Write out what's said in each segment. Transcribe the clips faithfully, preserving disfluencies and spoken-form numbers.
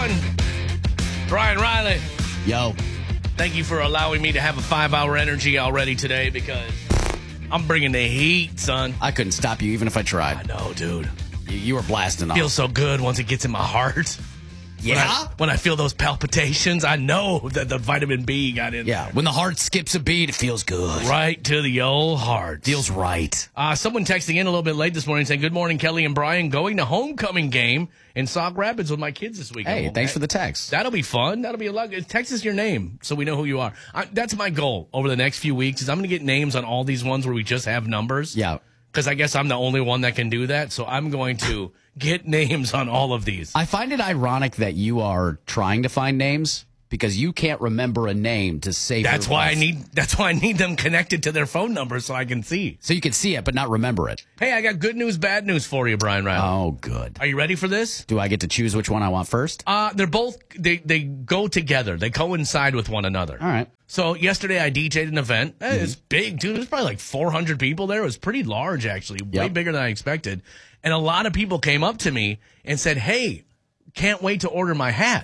Brian Riley. Yo. Thank you for allowing me to have a five-hour energy already today because I'm bringing the heat, son. I couldn't stop you even if I I tried. know, dude. You, you were blasting off. Feels so good once it gets in my heart. Yeah? When I, when I feel those palpitations, I know that the vitamin B got in Yeah, there. when the heart skips a beat, it feels good. Right to the old heart. Feels right. Uh, someone texting in a little bit late this morning saying, good morning, Kelly and Brian. Going to homecoming game in Sauk Rapids with my kids this weekend. Hey, Well, thanks that- for the text. That'll be fun. That'll be a lot. Text us your name so we know who you are. I, that's my goal over the next few weeks is I'm going to get names on all these ones where we just have numbers. Yeah. Because I guess I'm the only one that can do that. So I'm going to get names on all of these. I find it ironic that you are trying to find names because you can't remember a name to save That's your why I life. need. That's why I need them connected to their phone number so I can see. So you can see it but not remember it. Hey, I got good news, bad news for you, Brian Riley. Oh, good. Are you ready for this? Do I get to choose which one I want first? Uh, they're both. They they go together. They coincide with one another. All right. So yesterday I D J'd an event. Eh, It's big, dude. There's probably like four hundred people there. It was pretty large, actually. Way Yep. bigger than I expected. And a lot of people came up to me and said, hey, can't wait to order my hat.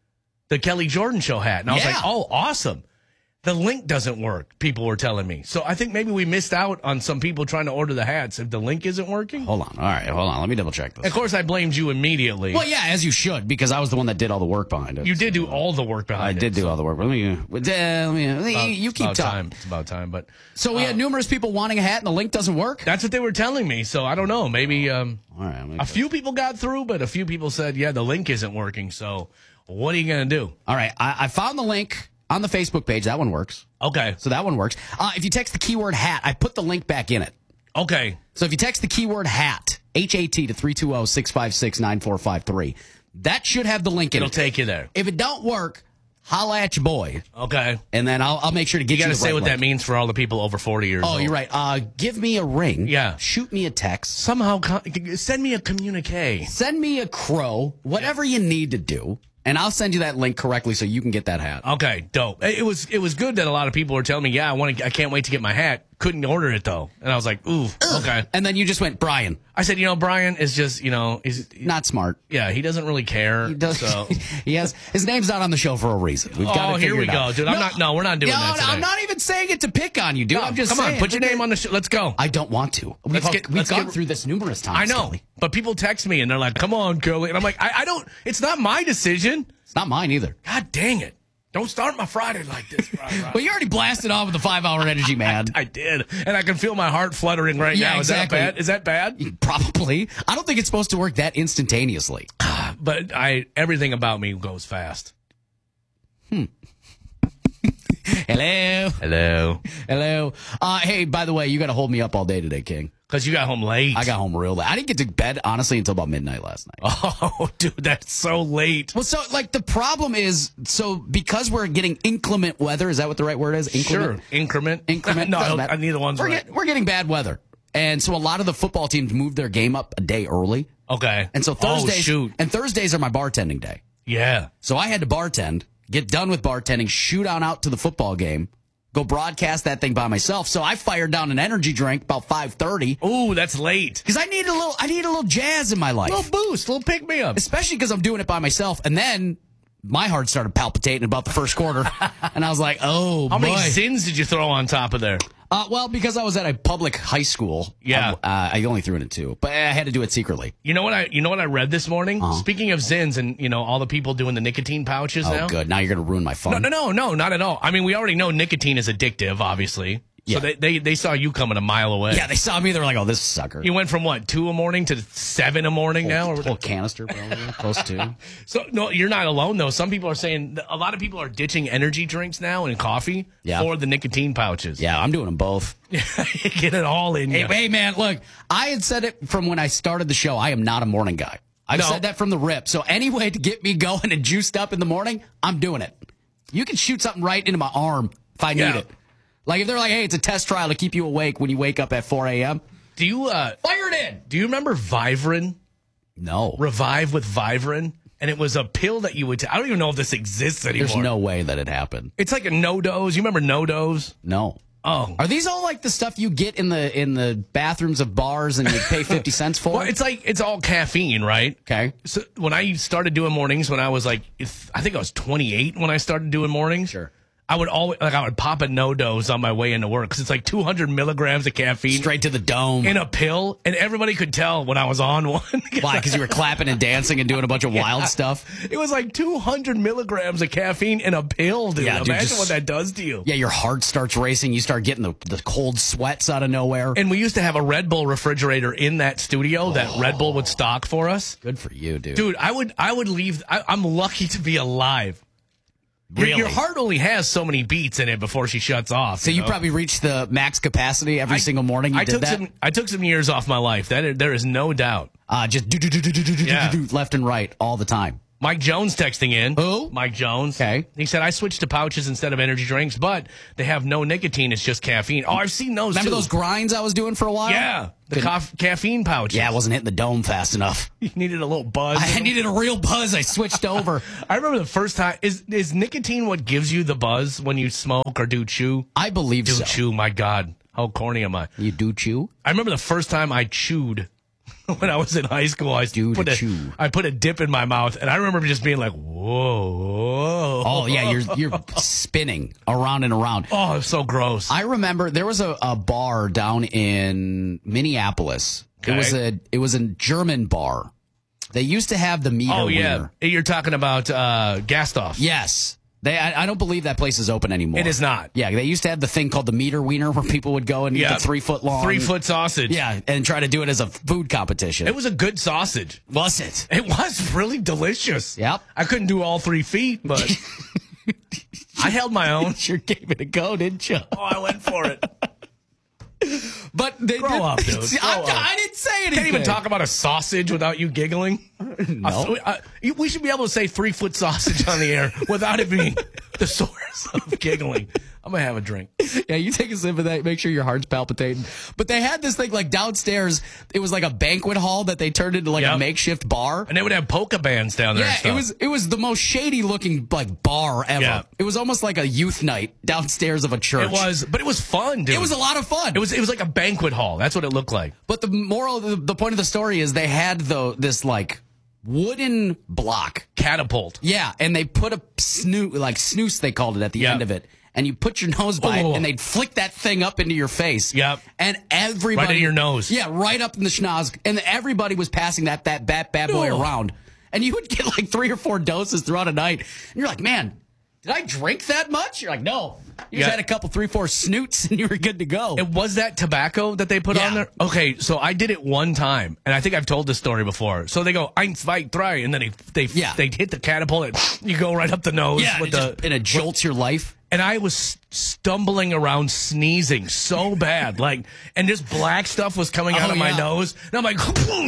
The Kelly Jordan Show hat. And I was Yeah. like, oh, awesome. The link doesn't work, people were telling me. So I think maybe we missed out on some people trying to order the hats if the link isn't working. Hold on. All right. Hold on. Let me double check this. Of course, I blamed you immediately. Well, yeah, as you should, because I was the one that did all the work behind it. You did do all the work I behind it. did do all the work. Let me, uh, let me, About- you it's keep about talking. time. It's about time. But So we had numerous people wanting a hat, and the link doesn't work. that's what they were telling me. So I don't know. Maybe um, All right, let me a few people got through, but a few people said, yeah, the link isn't working. So what are you going to do? All right, I, I found the link on the Facebook page. That one works. Okay. So that one works. Uh, if you text the keyword hat, I put the link back in it. Okay. So if you text the keyword hat, H A T, to three two zero, six five six, nine four five three, that should have the link in It'll it. take you there. If it don't work, holla at your boy, Okay. and then I'll, I'll make sure to get You you, got to the say right what link. that means for all the people over forty years Oh, old. you're right. Uh, give me a ring. Yeah. Shoot me a text. Somehow con- send me a communique. Send me a crow. Whatever you need to do. And I'll send you that link correctly so you can get that hat. Okay, dope. It was it was good that a lot of people were telling me, yeah, I want to. I can't wait to get my hat. Couldn't order it though, and I was like, ooh, okay. And then you just went, Brian. I said, you know, Brian is just, you know, is Not smart. yeah, he doesn't really care. He does. So. he has his name's not on the show for a reason. We've got Oh, to here figure we it out. go, dude. I'm not- no, we're not doing no, that no, today. I'm not even saying it to pick on you, dude. No, I'm just come saying. on, put your name on the show. Let's go. I don't want to. We've, Let's all- get- we've let's gone get- through this numerous times. I know, Kelly. but people text me and they're like, "Come on, Kelly," and I'm like, I, "I don't. It's not my decision." It's not mine either. God dang it! Don't start my Friday like this. Friday, Friday. Well, you already blasted off with the five-hour energy, man. I did, and I can feel my heart fluttering right Yeah, now. exactly. Is that bad? Is that bad? Probably. I don't think it's supposed to work that instantaneously. But I, everything about me goes fast. Hello. Hello, Hello. Uh, hey, by the way, you got to hold me up all day today, King. because you got home late. I got home real late. I didn't get to bed, honestly, until about midnight last night. Oh, dude, that's so late. Well, so, like, the problem is, so because we're getting inclement weather, is that what the right word is? Inclement? Sure, increment. Increment. no, doesn't I, matter. I neither one's we're right. Get, we're getting bad weather. And so a lot of the football teams moved their game up a day early. Okay. And so Oh, Thursdays, shoot. and Thursdays are my bartending day. Yeah. So I had to bartend, get done with bartending, shoot on out to the football game, go broadcast that thing by myself. So I fired down an energy drink about five thirty Ooh, that's late. because I need a little, I need a little jazz in my life. A little boost, a little pick me up. Especially because I'm doing it by myself. And then my heart started palpitating about the first quarter. And I was like, oh, How boy. many sins did you throw on top of there? Uh, well, because I was at a public high school. Yeah. uh, I only threw it in two, but I had to do it secretly. You know what I? You know what I read this morning? Speaking of Zins and you know all the people doing the nicotine pouches Oh, now. good. Now you're going to ruin my fun. No, no, no, no, not at all. I mean, we already know nicotine is addictive, obviously. Yeah. So they, they they saw you coming a mile away. Yeah, they saw me. They were like, oh, this sucker. You went from what two a morning to seven a morning now. Or Whole canister, probably. Close to. So no, you're not alone though. Some people are saying that a lot of people are ditching energy drinks now and coffee Yeah. for the nicotine pouches. Yeah, I'm doing them both. Get it all in Hey, you. hey, man, look, I had said it from when I started the show. I am not a morning guy. I've No. said that from the rip. So any way to get me going and juiced up in the morning, I'm doing it. You can shoot something right into my arm if I need Yeah. it. Like if they're like, hey, it's a test trial to keep you awake when you wake up at four a.m. Do you uh Fire it in. do you remember Vivarin? No. Revive with Vivarin? And it was a pill that you would take. I don't even know if this exists anymore. There's no way that it happened. It's like a no dose. You remember no dose? No. Oh. Are these all like the stuff you get in the in the bathrooms of bars and you pay fifty cents for? Well, it's like, it's all caffeine, right? Okay. So when I started doing mornings, when I was like, if, I think I was twenty-eight when I started doing mornings. Sure. I would always, like, I would pop a no-dose on my way into work because it's like two hundred milligrams of caffeine. Straight to the dome. In a pill, and everybody could tell when I was on one. Why? Because you were clapping and dancing and doing a bunch of Yeah. wild stuff? It was like two hundred milligrams of caffeine in a pill, dude. Yeah, dude, Imagine just- what that does to you. Yeah, your heart starts racing. You start getting the, the cold sweats out of nowhere. And we used to have a Red Bull refrigerator in that studio that Red Bull would stock for us. Good for you, dude. Dude, I would I would leave. I, I'm lucky to be alive. Your- Really? Your heart only has so many beats in it before she shuts off. So you know? probably reached the max capacity every I- single morning you I did took that? some. I took some years off my life. That there is no doubt. Uh, just do, do, do, do, do, do, do, Yeah. do, do, left and right all the time. Mike Jones texting in. Who? Mike Jones. Okay. He said, I switched to pouches instead of energy drinks, but they have no nicotine. It's just caffeine. Oh, I've seen those Remember too. those grinds I was doing for a while? Yeah. The Couldn't- coff- caffeine pouches. Yeah, I wasn't hitting the dome fast enough. You needed a little buzz. I needed a real buzz. I switched over. I remember the first time. Is is nicotine what gives you the buzz when you smoke or do chew? I believe Do so. chew. My God. How corny am I? You do chew? I remember the first time I chewed when I was in high school. I Do put to a, chew. I put a dip in my mouth, and I remember just being like, whoa, whoa. Oh, yeah, you're you're spinning around and around. Oh, it's so gross. I remember there was a, a bar down in Minneapolis. It Okay. was a it was a German bar. They used to have the meter oh, yeah. wiener. You're talking about uh, Gastoff. Yes. They, I, I don't believe that place is open anymore. It is not. Yeah, they used to have the thing called the meter wiener where people would go and eat Yeah. the three foot long. Three foot sausage. Yeah, and try to do it as a food competition. It was a good sausage. was it? It was really delicious. Yep. I couldn't do all three feet, but I held my own. Sure gave it a go, didn't you? Oh, I went for it. But they Grow did, up, dude. See, Grow I'm- up. I didn't say anything. Can't even talk about a sausage without you giggling. No. A- uh, you- we should be able to say three foot sausage on the air without it being the source of giggling. I'm gonna have a drink. Yeah, you take a sip of that, make sure your heart's palpitating. But they had this thing like downstairs. It was like a banquet hall that they turned into like Yep. a makeshift bar. And they would have polka bands down there. Yeah, and stuff. it was it was the most shady looking like bar ever. Yeah. It was almost like a youth night downstairs of a church. It was, but it was fun, dude. It was a lot of fun. It was. It was like a banquet hall. That's what it looked like. But the moral, the, the point of the story is they had the this like wooden block. Catapult. Yeah, and they put a snoo like snooze they called it at the Yeah. end of it. And you put your nose by Oh. it, and they'd flick that thing up into your face. Yep. And everybody Right in your nose. Yeah, right up in the schnoz. And everybody was passing that that bad bad boy Oh. around. And you would get like three or four doses throughout a night. And you're like, man, did I drink that much? You're like, no. You just Yeah. had a couple, three, four snoots, and you were good to go. It was that tobacco that they put Yeah. on there. Okay, so I did it one time, and I think I've told this story before. So they go eins, zwei, drei, and then they they Yeah. they hit the catapult, and you go right up the nose yeah, with it the just, and it jolts your life. and I was stumbling around sneezing so bad, like, and this black stuff was coming out Oh, of my yeah. nose, and I'm like,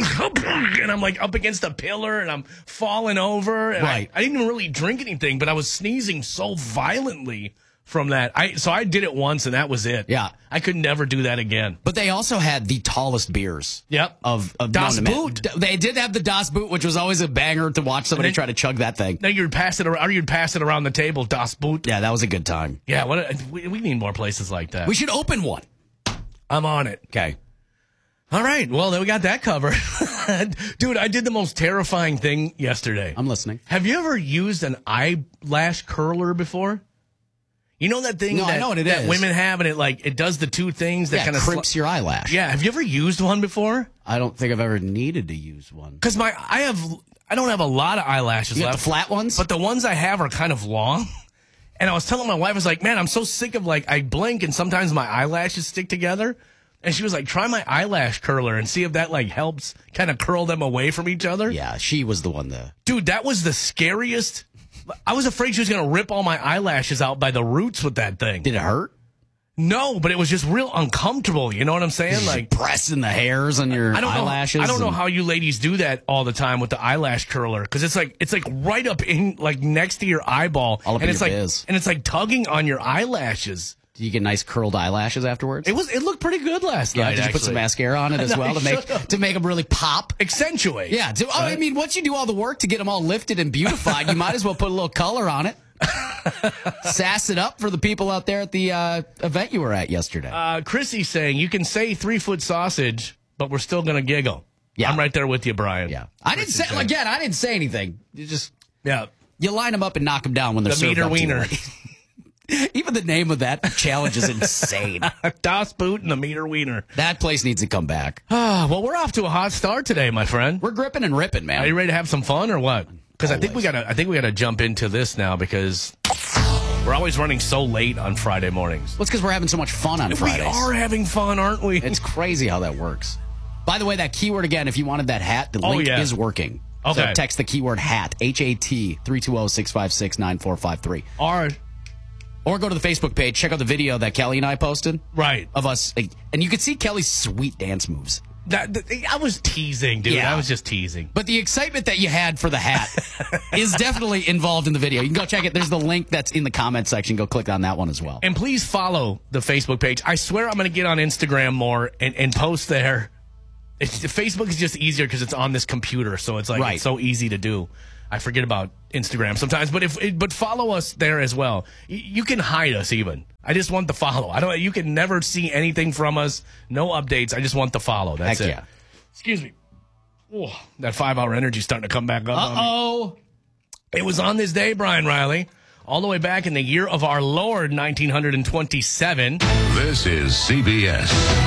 and I'm like up against a pillar, and I'm falling over, and Right. I, I didn't even really drink anything, but I was sneezing so violently from that. I so I did it once, and that was it. Yeah. I could never do that again. But they also had the tallest beers. Yep. Of, of Das known to man. Boot. D- They did have the Das Boot, which was always a banger to watch somebody And then- try to chug that thing. Then you'd pass it around, or you'd pass it around the table, Das Boot. Yeah, that was a good time. Yeah, what a, we, we need more places like that. We should open one. I'm on it. Okay. All right. Well, then we got that covered. Dude, I did the most terrifying thing yesterday. I'm listening. Have you ever used an eyelash curler before? You know that thing No, I that, know what it that is. women have, and it like it does the two things that Yeah, kind of crimps your eyelash. Yeah. Have you ever used one before? I don't think I've ever needed to use one. Because my I have I don't have a lot of eyelashes You got left, the flat ones? but the ones I have are kind of long. And I was telling my wife, I was like, man, I'm so sick of like I blink and sometimes my eyelashes stick together. And she was like, try my eyelash curler and see if that like helps kind of curl them away from each other. Yeah, she was the one that... Dude, that was the scariest. I was afraid she was going to rip all my eyelashes out by the roots with that thing. Did it hurt? No, but it was just real uncomfortable. You know what I'm saying? Like, Pressing the hairs on your I don't eyelashes. know. I don't know and- how you ladies do that all the time with the eyelash curler because it's like it's like right up in like next to your eyeball, All up and in it's your like biz. and it's like tugging on your eyelashes. Do you get nice curled eyelashes afterwards? It was it looked pretty good last yeah, night. did you put some actually. mascara on it as I well to make should've. to make them really pop? Accentuate. Yeah, to, oh, I mean, once you do all the work to get them all lifted and beautified, you might as well put a little color on it. Sass it up for the people out there at the uh, event you were at yesterday. Uh, Chrissy's saying you can say three-foot sausage, but we're still going to giggle. Yeah. I'm right there with you, Brian. Yeah. I didn't say, saying. again, I didn't say anything. You just, Yeah. you line them up and knock them down when they're The served meter up to you. wiener. Even the name of that challenge is insane. Das Boot and the meter wiener. That place needs to come back. Ah, well, we're off to a hot start today, my friend. We're gripping and ripping, man. Are you ready to have some fun or what? Because I think we Always. gotta. I think we gotta jump into this now because we're always running so late on Friday mornings. Well, it's because we're having so much fun on Fridays. We are having fun, aren't we? It's crazy how that works. By the way, that keyword again, if you wanted that hat, the Oh, link yeah. is working. Okay. So text the keyword hat, H A T, three two zero, six five six, nine four five three. Our Or go to the Facebook page, check out the video that Kelly and I posted right. of us. like, And you can see Kelly's sweet dance moves. That, that I was teasing, dude. Yeah. I was just teasing. But the excitement that you had for the hat is definitely involved in the video. You can go check it. There's the link that's in the comment section. Go click on that one as well. And please follow the Facebook page. I swear I'm going to get on Instagram more and, and post there. It's, Facebook is just easier because it's on this computer, so it's like Right. it's so easy to do. I forget about Instagram sometimes, but if but follow us there as well. Y- You can hide us even. I just want the follow. I don't. You can never see anything from us. No updates. I just want the follow. That's Heck it. yeah. Excuse me. Oh, that five-hour energy starting to come back up. on me. Uh-oh. It was on this day, Brian Riley, all the way back in the year of our Lord, nineteen twenty-seven. This is C B S.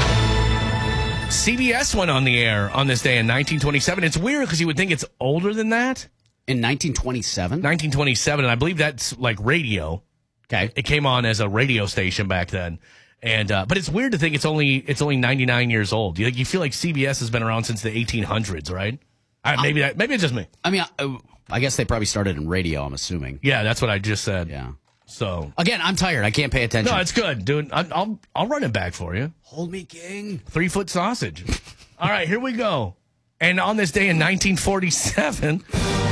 C B S went on the air on this day in nineteen twenty-seven. It's weird because you would think it's older than that. In nineteen twenty-seven? nineteen twenty-seven, and I believe that's like radio. Okay. It came on as a radio station back then. And uh, but it's weird to think it's only it's only ninety-nine years old. You, you feel like C B S has been around since the eighteen hundreds, right? Uh, maybe that maybe it's just me. I mean, I, I guess they probably started in radio, I'm assuming. Yeah, that's what I just said. Yeah. So Again, I'm tired. I can't pay attention. no, it's good, dude. I, I'll I'll run it back for you. Hold me, king. Three foot sausage. All right, here we go. And on this day in nineteen forty-seven,